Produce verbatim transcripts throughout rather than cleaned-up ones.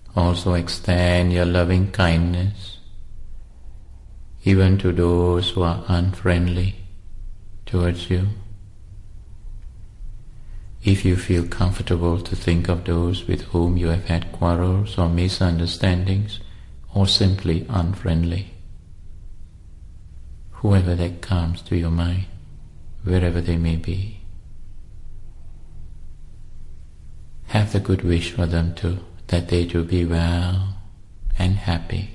Also extend your loving kindness even to those who are unfriendly towards you. If you feel comfortable to think of those with whom you have had quarrels or misunderstandings, or simply unfriendly, whoever that comes to your mind, wherever they may be, have the good wish for them too, that they too be well and happy.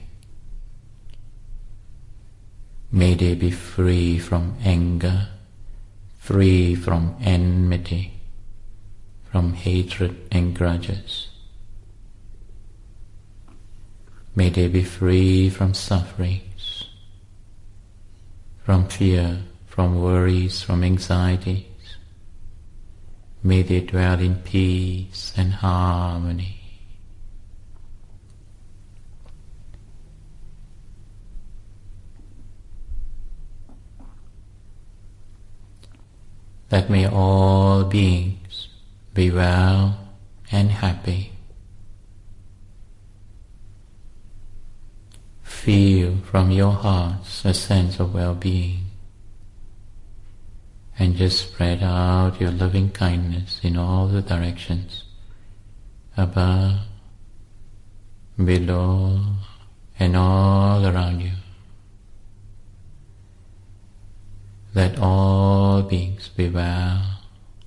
May they be free from anger, free from enmity, from hatred and grudges. May they be free from sufferings, from fear, from worries, from anxieties. May they dwell in peace and harmony. That may all beings be well and happy. Feel from your hearts a sense of well-being, and just spread out your loving kindness in all the directions, above, below, and all around you. Let all beings be well